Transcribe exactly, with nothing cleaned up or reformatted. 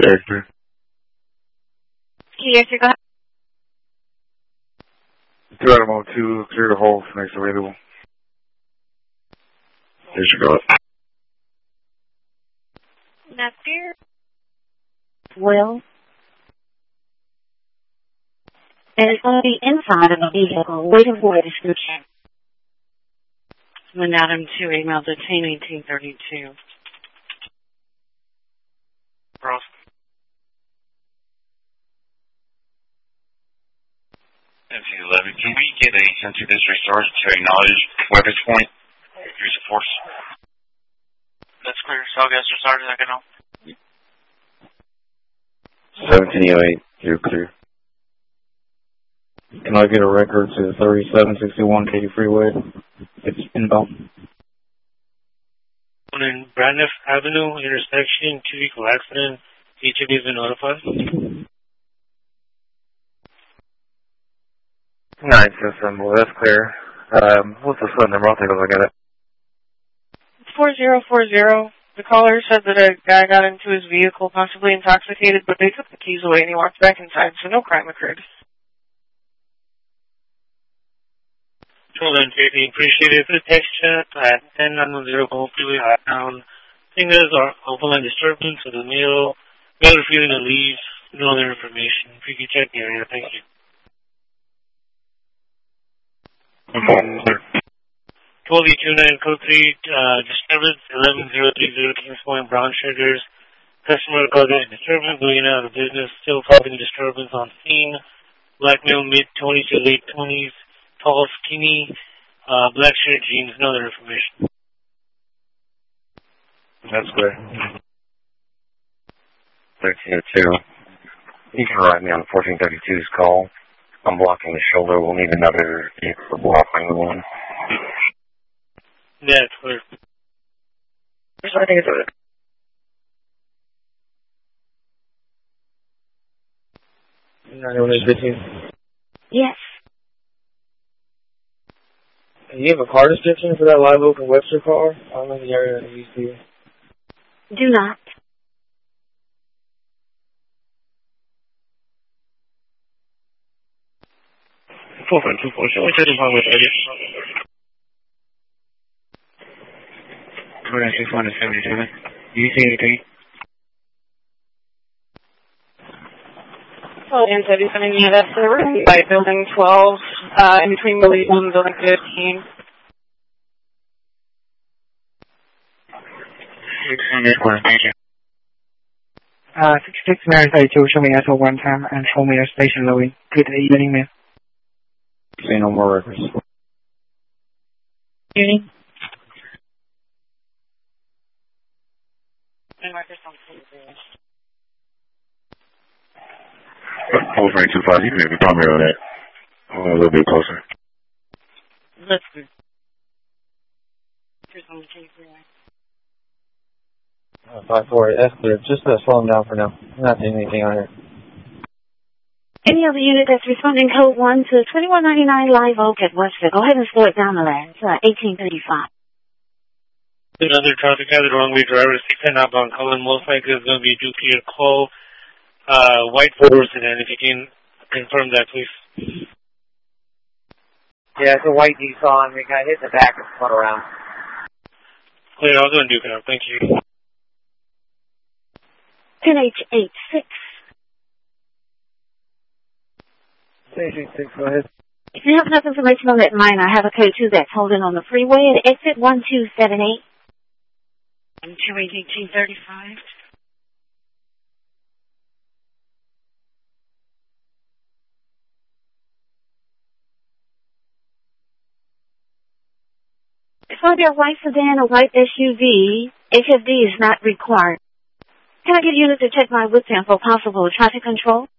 Director. Yes, you got Two out of mode two, clear the hole, next available. There you go. That's here. Well, and it's going to be inside of a vehicle, waiting for a description. Madam two, email detain eighteen thirty-two. Ross. M T eleven, can we get a sensor district source to acknowledge weapons point? Use of force. That's clear. Salgaster Sergeant, I can help. seventeen oh eight, you're clear. Can I get a record to thirty-seven sixty-one Katy Freeway? It's inbound. On in Braniff Avenue intersection, two vehicle accident. Each of you has been notified. Nine system, well that's clear. Um, what's the phone number? I'll take a look at it. four zero four zero. The caller said that a guy got into his vehicle, possibly intoxicated, but they took the keys away and he walked back inside, so no crime occurred. Hold on, J D. Appreciate it. The text chat at ten nine zero hopefully I found fingers are open line disturbance of the mail. Mail refusing to leave. No other information. If you can check the area, thank you. twelve E two nine code three, uh, disturbance eleven zero three zero Kings Point, Brown Sugars. Customer called in disturbance, going out of business, still causing disturbance on scene. Black male, mid twenties to late twenties. Tall, skinny, uh, black shirt, jeans, no other information. That's clear. thirteen oh two. You can write me on fourteen thirty-two's call. I'm blocking the shoulder. We'll need another vehicle to block the one. Yeah, it's clear. I think it's a... ninety-one fifteen. Yes. Do you have a car description for that live open Webster car? I don't know the area that you see. Do not. four five two four, show me to the phone with edit. four nine six one seventy-seven. Do you see anything? Well, and so something near that server by building twelve, uh, in between building one and building fifteen. Thank you. Uh, six six nine thirty-two, show me S O one time and show me your station Louis. Good evening, ma'am. Say no more records. Evening. four five two five, you can maybe call me on that. I'm a little bit closer. That's good. Uh, five four eight, that's clear. Just uh, slow them down for now. I'm not doing anything on here. Any other unit that's responding code one to twenty-one ninety-nine Live Oak at Westfield, go ahead and slow it down a layer. It's uh, eighteen thirty-five. Another traffic hazard, wrong way driver, six ten outbound calling. Most likely is going to be a duplicate call. Uh, white Ford sedan, if you can confirm that, please. Yeah, it's a white Nissan. We got hit in the back and spun around. Clear, I'll go and duke it up. Thank you. ten H eight six. ten H eight six, go ahead. If you have enough information on that line, I have a code two that's holding on the freeway at exit one two seven eight. And two eighteen thirty-five. It's going to be a white sedan, a white S U V. H F D is not required. Can I get units to check my whip for possible traffic control?